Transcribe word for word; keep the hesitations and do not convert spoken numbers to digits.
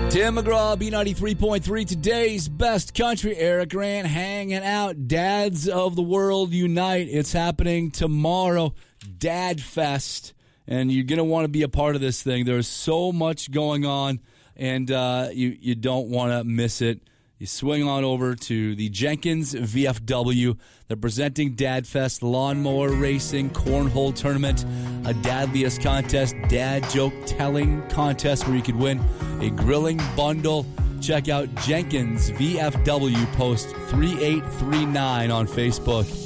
Tim McGraw, B ninety-three point three, today's best country. Eric Grant hanging out. Dads of the World Unite. It's happening tomorrow. Dad Fest. And you're going to want to be a part of this thing. There's so much going on, and uh, you, you don't want to miss it. You swing on over to the Jenkins V F W. They're presenting Dad Fest, lawnmower racing, cornhole tournament, a Dadliest contest, dad joke telling contest where you could win a grilling bundle. Check out Jenkins V F W post three eight three nine on Facebook.